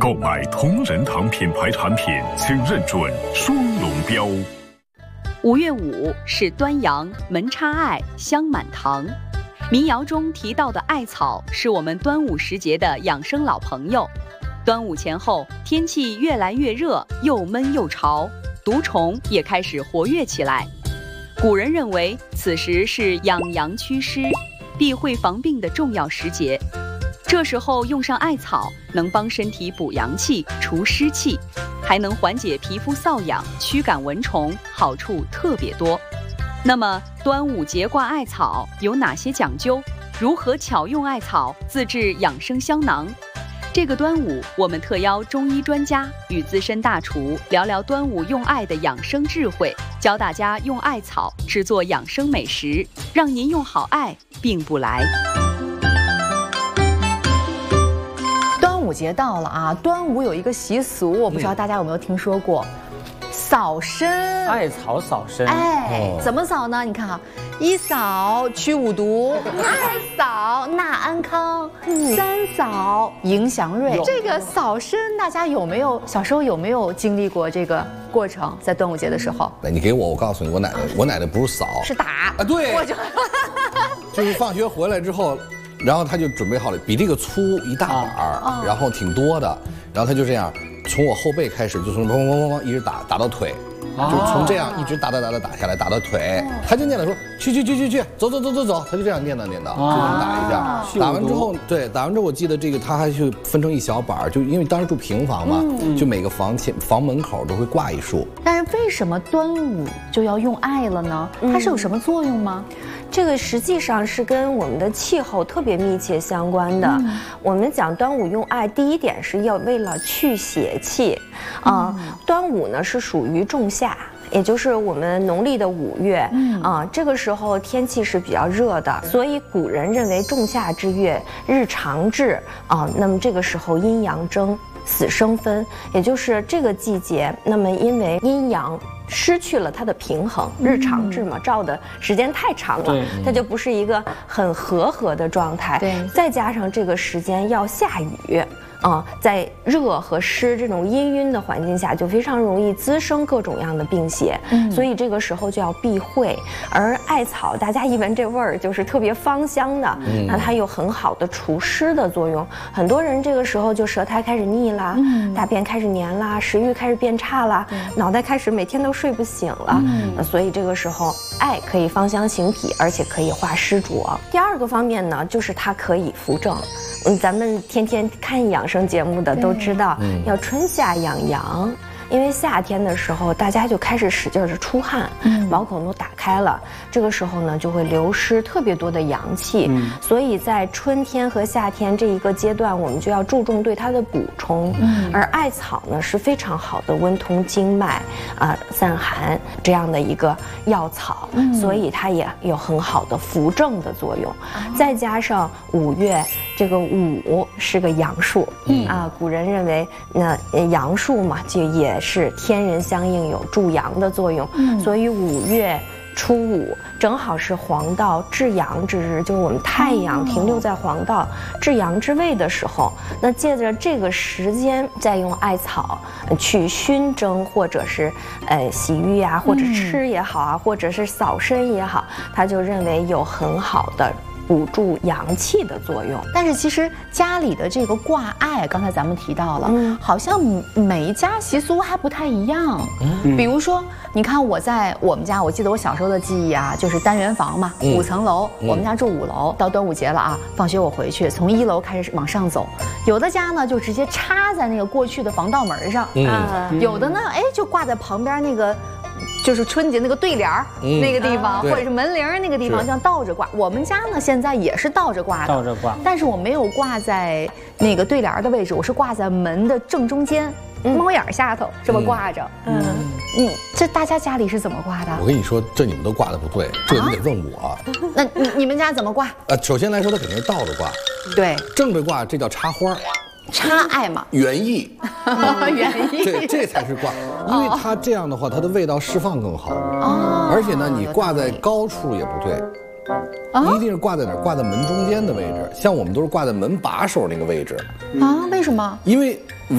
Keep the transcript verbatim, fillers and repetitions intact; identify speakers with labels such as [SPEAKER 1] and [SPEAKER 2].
[SPEAKER 1] 购买同仁堂品牌产品，请认准双龙标。
[SPEAKER 2] 五月五是端阳，门插艾，香满堂。民谣中提到的艾草，是我们端午时节的养生老朋友。端午前后，天气越来越热，又闷又潮，毒虫也开始活跃起来。古人认为，此时是养阳祛湿、避讳防病的重要时节。这时候用上艾草，能帮身体补阳气、除湿气，还能缓解皮肤瘙痒、驱赶蚊虫，好处特别多。那么端午节挂艾草有哪些讲究？如何巧用艾草自制养生香囊？这个端午，我们特邀中医专家与资深大厨聊聊端午用艾的养生智慧，教大家用艾草制作养生美食，让您用好艾病不来。
[SPEAKER 3] 端午节到了啊！端午有一个习俗，我不知道大家有没有听说过，扫身。
[SPEAKER 4] 艾草扫身，
[SPEAKER 3] 哎，怎么扫呢？你看啊，一扫去五毒，二扫纳安康，三扫迎祥瑞。这个扫身，大家有没有小时候有没有经历过这个过程？在端午节的时候，
[SPEAKER 5] 你给我，我告诉你，我奶奶，我奶奶不是扫，
[SPEAKER 3] 是打
[SPEAKER 5] 啊，对，
[SPEAKER 3] 我就
[SPEAKER 5] 就是放学回来之后。然后他就准备好了，比这个粗一大板儿，啊、然后挺多的。然后他就这样，从我后背开始，就从砰砰砰砰砰一直打打到腿，啊、就从这样一直打打打打打下来，打到腿。啊、他就念叨说去去去去去，走走走走走，他就这样念叨念叨，就这样打一下。打完之后，对，打完之后我记得这个他还去分成一小板儿，就因为当时住平房嘛，嗯、就每个房前房门口都会挂一束。
[SPEAKER 3] 但是为什么端午就要用艾了呢？它是有什么作用吗？嗯
[SPEAKER 6] 这个实际上是跟我们的气候特别密切相关的。嗯、我们讲端午用艾，第一点是要为了去邪气，啊、嗯呃，端午呢是属于仲夏。也就是我们农历的五月，啊、嗯呃，这个时候天气是比较热的，所以古人认为仲夏之月日长至啊、呃，那么这个时候阴阳争，死生分，也就是这个季节，那么因为阴阳失去了它的平衡，日长至嘛，照的时间太长了，它就不是一个很和合的状态。对，再加上这个时间要下雨。啊、呃，在热和湿这种氤氲的环境下，就非常容易滋生各种样的病邪，嗯、所以这个时候就要避讳。而艾草，大家一闻这味儿就是特别芳香的，嗯、那它有很好的除湿的作用。很多人这个时候就舌苔开始腻啦，嗯、大便开始黏啦，食欲开始变差啦，嗯、脑袋开始每天都睡不醒了。嗯呃、所以这个时候，艾可以芳香行脾，而且可以化湿浊。第二个方面呢，就是它可以扶正。嗯，咱们天天看养生节目的都知道，嗯、要春夏养阳。因为夏天的时候，大家就开始使劲的出汗，嗯、毛孔都打开了，这个时候呢就会流失特别多的阳气，嗯、所以在春天和夏天这一个阶段，我们就要注重对它的补充。嗯、而艾草呢是非常好的温通经脉啊、呃、散寒这样的一个药草，嗯、所以它也有很好的扶正的作用。嗯、再加上五月这个五是个阳数，嗯啊，古人认为那阳数嘛就也是天人相应，有助阳的作用，嗯、所以五月初五正好是黄道至阳之日，就是我们太阳停留在黄道至阳之位的时候，那借着这个时间再用艾草去熏蒸，或者是呃洗浴啊，或者吃也好啊，嗯、或者是扫身也好，他就认为有很好的补助阳气的作用。
[SPEAKER 3] 但是其实家里的这个挂艾，刚才咱们提到了，嗯、好像每一家习俗还不太一样。嗯、比如说，你看我在我们家，我记得我小时候的记忆啊，就是单元房嘛，嗯、五层楼，嗯、我们家住五楼。到端午节了啊，放学我回去，从一楼开始往上走，有的家呢就直接插在那个过去的防盗门上，嗯、啊，有的呢，哎，就挂在旁边那个。就是春节那个对联儿、嗯、那个地方，啊、或者是门铃那个地方，像倒着挂。我们家呢现在也是倒着挂的，
[SPEAKER 4] 倒着挂，
[SPEAKER 3] 但是我没有挂在那个对联的位置，我是挂在门的正中间，嗯、猫眼下头这么挂着。嗯嗯，这大家家里是怎么挂的？
[SPEAKER 5] 我跟你说，这你们都挂的不对，这个你得问我。啊、
[SPEAKER 3] 那你你们家怎么挂？
[SPEAKER 5] 呃，首先来说，它肯定是倒着挂。对，正着挂这叫插花。
[SPEAKER 3] 插艾嘛，
[SPEAKER 5] 原意，
[SPEAKER 3] 原意，
[SPEAKER 5] 对，这才是挂，因为它这样的话，它的味道释放更好。哦，而且呢，你挂在高处也不对，一定是挂在哪儿？挂在门中间的位置。像我们都是挂在门把手那个位置。
[SPEAKER 3] 啊？为什么？
[SPEAKER 5] 因为